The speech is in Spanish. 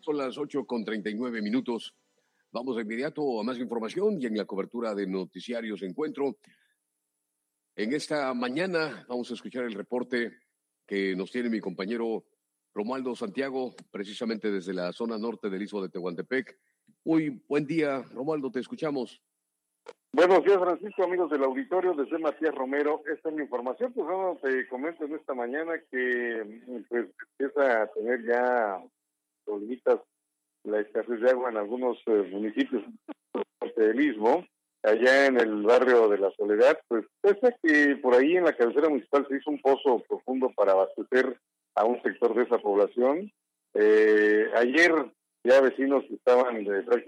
Son las 8:39. Vamos de inmediato a más información y en la cobertura de Noticiarios Encuentro. En esta mañana vamos a escuchar el reporte que nos tiene mi compañero Romualdo Santiago, precisamente desde la zona norte del Istmo de Tehuantepec. Muy buen día, Romualdo, te escuchamos. Buenos días, Francisco, amigos del auditorio, desde Matías Romero. Esta es mi información. Pues bueno, te comento en esta mañana que pues empieza a tener ya problemitas la escasez de agua en algunos municipios del Istmo, allá en el barrio de La Soledad. Pues pese a que por ahí en la cabecera municipal se hizo un pozo profundo para abastecer a un sector de esa población. Ayer ya vecinos estaban